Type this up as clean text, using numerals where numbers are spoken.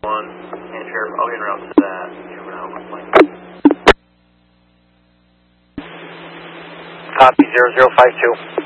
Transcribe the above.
And Sheriff, I'll be en route to that juvenile complaint. Copy 0052.